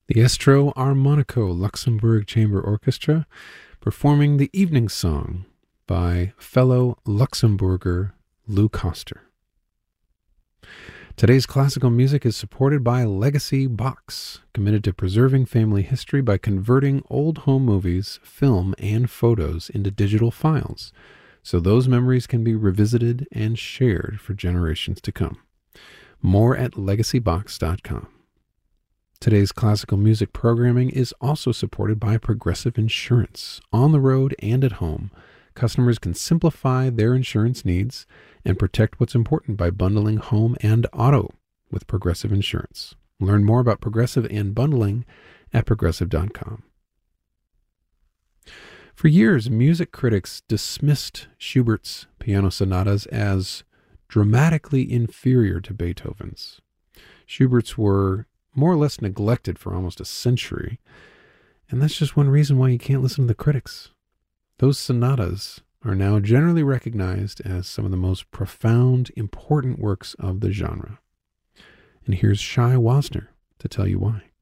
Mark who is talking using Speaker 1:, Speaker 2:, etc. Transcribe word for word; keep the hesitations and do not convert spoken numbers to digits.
Speaker 1: The Estro Armonico Luxembourg Chamber Orchestra performing the Evening Song by fellow Luxembourger Lou Koster. Today's classical music is supported by Legacy Box, committed to preserving family history by converting old home movies, film, and photos into digital files, so those memories can be revisited and shared for generations to come. More at legacy box dot com. Today's classical music programming is also supported by Progressive Insurance. On the road and at home, customers can simplify their insurance needs and protect what's important by bundling home and auto with Progressive Insurance. Learn more about Progressive and bundling at progressive dot com. For years, music critics dismissed Schubert's piano sonatas as dramatically inferior to Beethoven's. Schubert's were more or less neglected for almost a century, and that's just one reason why you can't listen to the critics. Those sonatas are now generally recognized as some of the most profound, important works of the genre. And here's Shai Wasner to tell you why.